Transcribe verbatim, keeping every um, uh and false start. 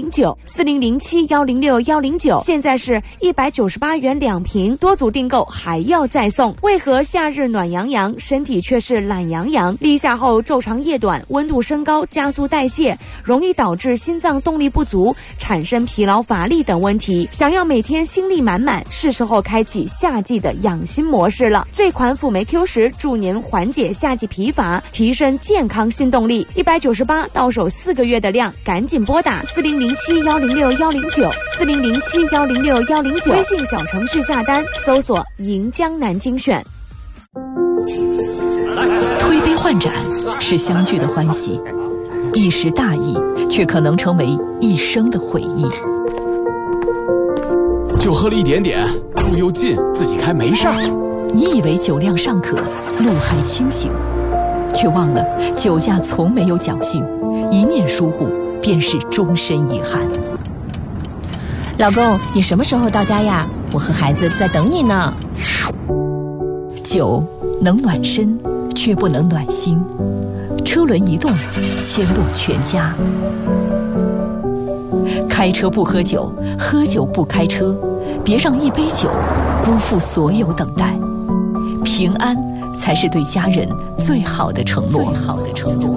零九，四零零七幺零六幺零九，现在是一百九十八元两瓶，多组订购还要再送。为何夏日暖洋洋，身体却是懒洋洋？立夏后昼长夜短，温度升高，加速代谢，容易导致心脏动力不足，产生疲劳乏力等问题。想要每天心力满满，是时候开启夏季的养心模式了。这款辅酶 Q 十助您缓解夏季疲乏，提升健康新动力。一百九十八到手四个月的量，赶紧拨打四零零七幺零六幺零九，四零零七幺零六幺零九，微信小程序下单搜索银江南精选。 推杯换盏是相聚的欢喜，一时大意却可能成为一生的回忆。 就喝了一点点，路又近，自己开没事儿。 你以为酒量尚可，路还清醒，却忘了酒驾从没有侥幸，一念疏忽便是终身遗憾。 老公，你什么时候到家呀？我和孩子在等你呢。 酒能暖身，却不能暖心。车轮一动，牵动全家。开车不喝酒，喝酒不开车，别让一杯酒辜负所有等待。平安才是对家人最好的承诺。最好的承诺。